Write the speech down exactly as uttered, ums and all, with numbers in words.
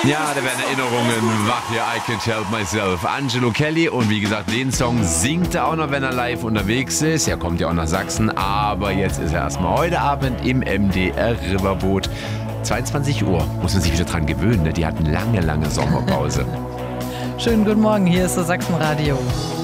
Ja, da werden Erinnerungen wach hier, I Can't Help Myself. Angelo Kelly, und wie gesagt, den Song singt er auch noch, wenn er live unterwegs ist. Er kommt ja auch nach Sachsen, aber jetzt ist er erstmal heute Abend im M D R Riverboot. zweiundzwanzig Uhr, muss man sich wieder dran gewöhnen, ne? Die hatten lange, lange Sommerpause. Schönen guten Morgen, hier ist das Sachsenradio.